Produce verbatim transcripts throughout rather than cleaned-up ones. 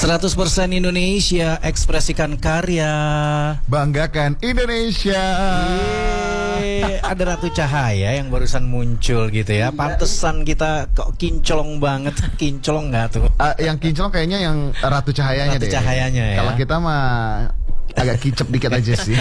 seratus persen Indonesia, ekspresikan karya, banggakan Indonesia. Yeay, ada Ratu Cahaya yang barusan muncul gitu ya. Pantesan kita kok kinclong banget. Kinclong nggak tuh? Uh, yang kinclong kayaknya yang Ratu Cahayanya Ratu deh. Cahayanya ya. Kalau kita mah agak kicep dikit aja sih.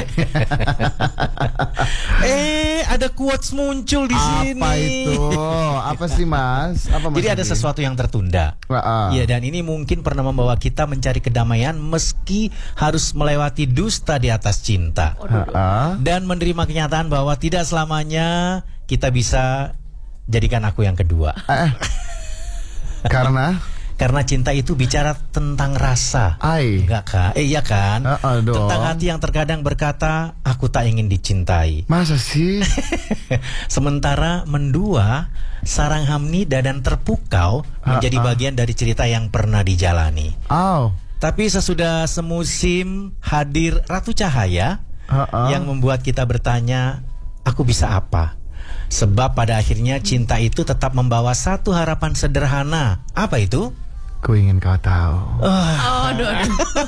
eh, ada quotes muncul di sini. Apa itu? Apa sih, Mas? Apa Mas? Jadi ada sesuatu yang tertunda. Iya, uh-uh. Dan ini mungkin pernah membawa kita mencari kedamaian meski harus melewati dusta di atas cinta. Uh-uh. Dan menerima kenyataan bahwa tidak selamanya kita bisa jadikan aku yang kedua. Eh, karena Karena cinta itu bicara tentang rasa. Ai. Enggak kak? Eh iya kan? Uh-uh, dong. Tentang hati yang terkadang berkata, aku tak ingin dicintai. Masa sih? Sementara mendua, sarang hamnida dan terpukau uh-uh. menjadi bagian dari cerita yang pernah dijalani. Oh. Tapi sesudah semusim hadir Ratu Cahaya uh-uh. yang membuat kita bertanya, aku bisa apa? Sebab pada akhirnya cinta itu tetap membawa satu harapan sederhana. Apa itu? Ku ingin kau tahu. Oh, aduh, aduh.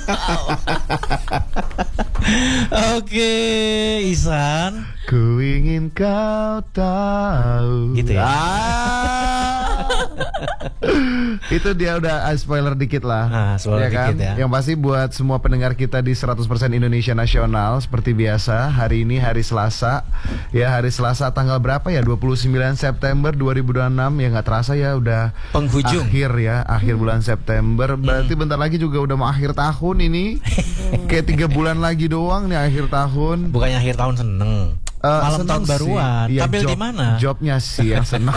Oke, Ihsan. Ku ingin kau tahu. Gitu ya. Ah. Itu dia udah uh, spoiler dikit lah. Nah, spoiler ya kan? dikit ya. Yang pasti buat semua pendengar kita di seratus persen Indonesia Nasional, seperti biasa, hari ini hari Selasa. Ya, hari Selasa tanggal berapa ya? dua puluh sembilan September dua ribu dua puluh enam. Ya nggak terasa ya udah penghujung. Akhir ya, akhir bulan September. Berarti hmm. bentar lagi juga udah mau akhir tahun ini. Kayak tiga bulan lagi doang nih akhir tahun. Bukannya akhir tahun seneng. Uh, Malam tahun baruan. Ya, tampil job, di mana? Jobnya sih yang senang.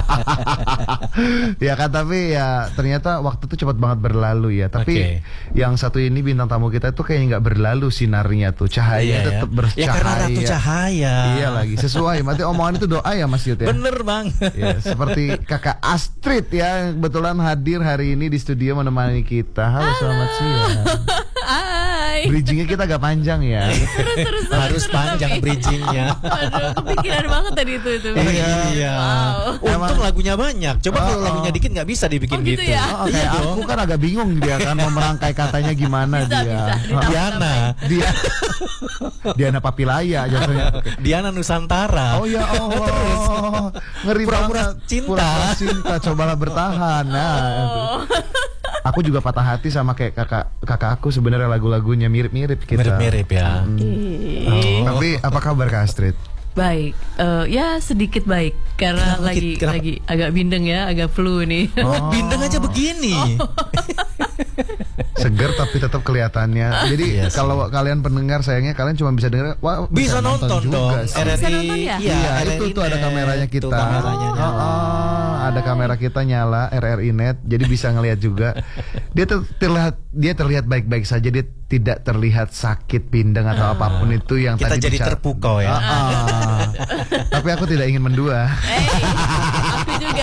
Ya kan, tapi ya ternyata waktu tuh cepat banget berlalu ya. Tapi okay. yang satu ini bintang tamu kita tuh kayaknya nggak berlalu sinarnya tuh, cahaya iya, tetap ya. bercahaya. Ya karena Ratu Cahaya. Iya lagi sesuai. Berarti omongan itu doa ya Mas Yud ya. Bener banget. Ya, seperti Kakak Astrid ya, kebetulan hadir hari ini di studio menemani kita. Halo, Halo. Selamat siang. Hai. Bridgingnya kita agak panjang ya. Terus, terus, terus, Harus panjang bridgingnya. Aduh, kepikiran banget tadi itu itu. Iya. Iya. Wow. Untung lagunya banyak. Coba oh, kalau lagunya dikit nggak bisa dibikin oh, gitu. gitu. Ya? Oh, kayak iya aku kan agak bingung dia kan mau merangkai katanya gimana bisa, dia. Bisa, oh, Diana. Dia Diana Papilaya jatuhnya. Diana Nusantara. Oh ya Allah. Terus ngeri pura-pura banget. Cinta. Pura-pura cinta. Cobalah bertahan. Nah. Oh. Aku juga patah hati sama kayak kakak kakak aku sebenarnya lagu-lagunya mirip-mirip kita. Mirip-mirip ya. Hmm. Oh. Tapi apa kabar Kak Astrid? Baik, uh, ya sedikit baik karena Kenapa, lagi kenapa? lagi agak bindeng ya, agak flu nih. Oh, bindeng aja begini. Oh. Seger tapi tetap kelihatannya. Jadi yes, kalau yes. kalian pendengar sayangnya kalian cuma bisa dengar, wah, bisa, bisa nonton, nonton dong. Sih. R R I, bisa nonton ya? Iya, iya itu tuh ada kameranya kita. Tuh, kameranya oh, oh, ada kamera kita nyala R R I Net, jadi bisa ngelihat juga. Dia ter terlihat dia terlihat baik-baik saja, dia tidak terlihat sakit pindeng atau uh, apapun itu yang kita tadi jadi bicara. terpukau ya. Uh, uh. Tapi aku tidak ingin mendua. Hey, aku juga.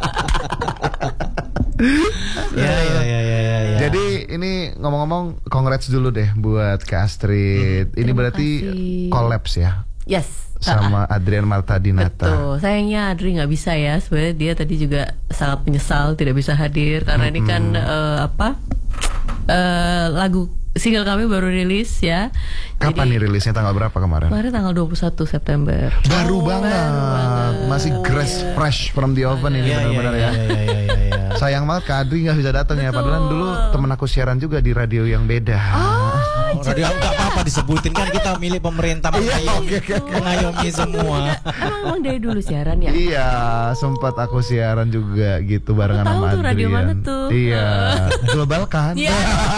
Ya, ya, ya, ya, ya, ya. Jadi ini ngomong-ngomong, congrats dulu deh buat Kak Astrid. Hmm. Ini berarti collabs ya? Yes. Sama Adrian Marta Dinata. Betul. Sayangnya Adri nggak bisa ya. Sebenarnya dia tadi juga sangat menyesal tidak bisa hadir karena hmm. ini kan uh, apa uh, lagu single kami baru rilis ya. Kapan Jadi, nih rilisnya, tanggal berapa kemarin? Kemarin tanggal dua puluh satu September. Baru oh, banget. Baru banget. Masih fresh fresh from the oven ini benar-benar ya. Ya, ya, ya, ya, ya. Sayang banget Kak Adri nggak bisa datang ya. Padahal dulu temen aku siaran juga di radio yang beda. Oh, oh radio nggak apa-apa disebutin kan, kita milik pemerintah mengayomi, mengayomi semua. Emang dari dulu siaran ya? Iya, sempat aku siaran juga gitu barengan tahu sama tuh Adrian. radio mana tuh? Iya, global kan? Iya.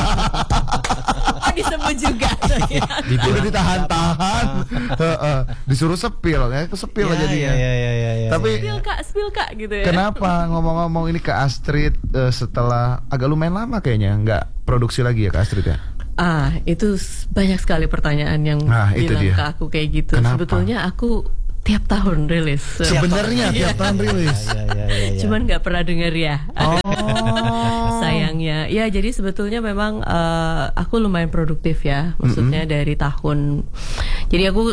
Disebut juga. Udah ditahan-tahan, disuruh sepil ya, sepil ya, aja jadinya. Ya, ya, ya, ya, Tapi spill kak, spill kak gitu ya. kenapa ngomong-ngomong ini Kak Astrid uh, setelah agak lumayan lama kayaknya nggak produksi lagi ya Kak Astrid ya? Ah, itu banyak sekali pertanyaan yang nah, bilang dia. ke aku kayak gitu. Kenapa? Sebetulnya aku tiap tahun rilis. Sebenarnya tiap tahun rilis. Ya, ya, ya, ya. Cuman nggak pernah denger ya. Oh. Sayangnya. Ya jadi sebetulnya memang uh, aku lumayan produktif ya. Maksudnya mm-hmm. dari tahun. Jadi aku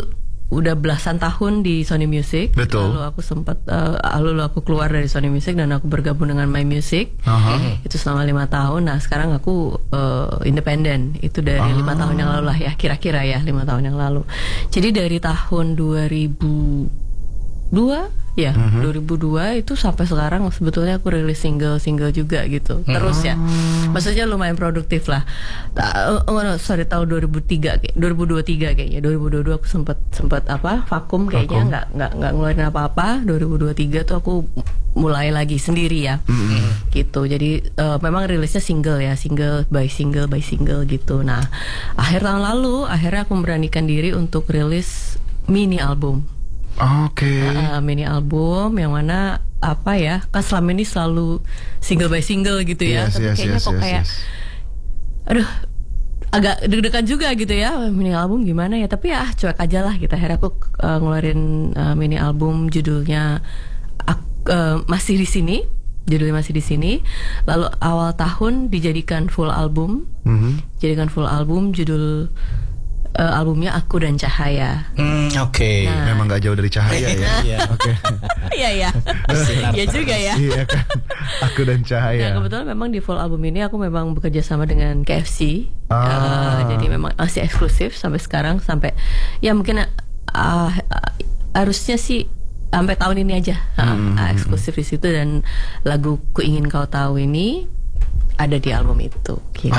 udah belasan tahun di Sony Music. Betul. Lalu aku sempat uh, lalu aku keluar dari Sony Music dan aku bergabung dengan My Music. Uh-huh. Itu selama lima tahun. Nah sekarang aku uh, independen. Itu dari uh-huh. lima tahun yang lalu lah ya, kira-kira ya lima tahun yang lalu. Jadi dari tahun dua ribu dua ya, uh-huh. dua ribu dua itu sampai sekarang sebetulnya aku rilis single-single juga gitu. Terus ya. Maksudnya lumayan produktif lah. Ta- oh no, sorry tahun dua ribu tiga dua ribu dua puluh tiga kayaknya. dua ribu dua puluh dua aku sempat sempat apa? Vakum kayaknya nggak nggak nggak ngeluarin apa-apa. dua ribu dua puluh tiga tuh aku mulai lagi sendiri ya. Mm-hmm. Gitu. Jadi uh, memang rilisnya single ya, single by single by single gitu. Nah, akhir tahun lalu akhirnya aku memberanikan diri untuk rilis mini album. Oke. Okay. Uh, mini album yang mana apa ya? Kan selama ini selalu single by single gitu ya. Yes, Tapi yes, kayaknya yes, kok yes, kayak yes. aduh, agak deg-degan juga gitu ya. Mini album gimana ya? Tapi ya cuek aja lah gitu. Akhirnya aku uh, ngeluarin uh, mini album judulnya aku, uh, Masih di Sini. Judulnya Masih di Sini. Lalu awal tahun dijadikan full album. Mm-hmm. Jadikan full album judul Uh, albumnya Aku dan Cahaya. Hmm, oke. Okay. Nah. Memang gak jauh dari cahaya ya. Oke. Iya ya. Iya juga ya. Iya kan. Aku dan Cahaya. Nah kebetulan memang di full album ini aku memang bekerja sama dengan K F C. Ah. Uh, jadi memang masih eksklusif sampai sekarang, sampai ya mungkin uh, uh, harusnya sih sampai tahun ini aja hmm. uh, eksklusif di situ, dan lagu Ku Ingin Kau Tahu ini ada di album itu. Gitu.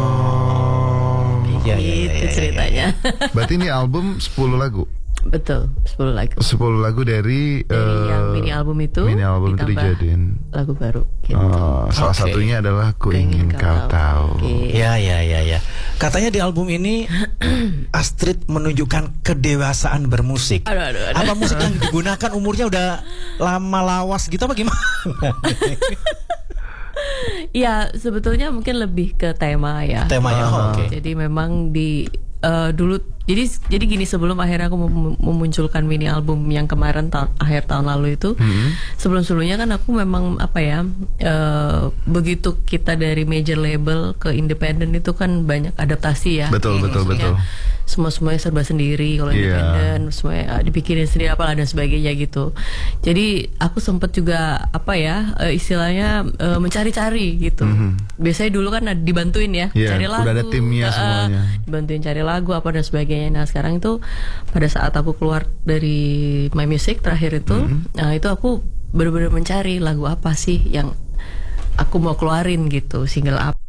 Oh. Ya, ya, ya, itu ya, ceritanya. ya, ya. Berarti ini album sepuluh lagu. Betul, sepuluh lagu. sepuluh lagu dari, dari uh, yang mini album itu. Mini album itu dijadiin lagu baru gitu. Oh, salah okay. satunya adalah Ku Ingin Kau, kau Tahu. Okay. Ya, ya, ya, ya. Katanya di album ini Astrid menunjukkan kedewasaan bermusik. Aduh, aduh, aduh. Apa musik yang digunakan umurnya udah lama lawas gitu apa gimana? Ya sebetulnya mungkin lebih ke tema ya. Temanya, oh, oke. Okay. Jadi memang di uh, dulu, jadi jadi gini, sebelum akhirnya aku mem- memunculkan mini album yang kemarin ta- akhir tahun lalu itu, hmm. sebelum sebelumnya kan aku memang apa ya, uh, begitu kita dari major label ke independen itu kan banyak adaptasi ya. Betul Jadi, betul maksudnya, betul. Semua semuanya serba sendiri kalau yeah. independen, semuanya uh, dipikirin sendiri apalah dan sebagainya gitu. Jadi aku sempat juga apa ya, uh, istilahnya uh, mencari-cari gitu. Mm-hmm. Biasanya dulu kan dibantuin ya, yeah, cari lagu. Udah ada timnya uh, semuanya. Dibantuin cari lagu apa dan sebagainya. Nah sekarang itu pada saat aku keluar dari My Music terakhir itu, mm-hmm. nah itu aku benar-benar mencari lagu apa sih yang aku mau keluarin gitu, single apa.